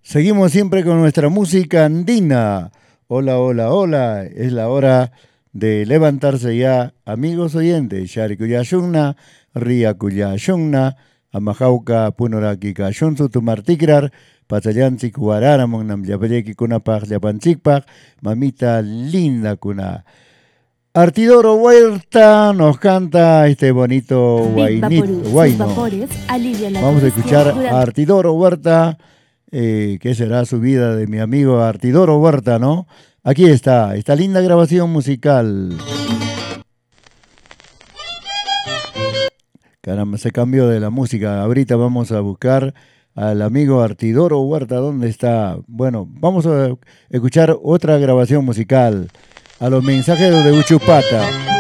Seguimos siempre con nuestra música andina. Hola, hola, hola. Es la hora de levantarse ya, amigos oyentes. Sharikuyashunna, Riakuyashunna, Amajauka, Punoraki Kashunsu, Tumartikrar, Pachayanchik, Huararamon, Namyapayeki Kunapaj, Yapanchikpaj, mamita linda kuna. Artidoro Huerta nos canta este bonito Big Vaporub, sus guayno. vapores alivian la Vamos a congestión escuchar a durante... Artidoro Huerta, que será su vida de mi amigo Artidoro Huerta, ¿no? Aquí está, esta linda grabación musical. Caramba, se cambió de la música. Ahorita vamos a buscar al amigo Artidoro Huerta, ¿dónde está? Bueno, vamos a escuchar otra grabación musical. A los mensajeros de Uchupata.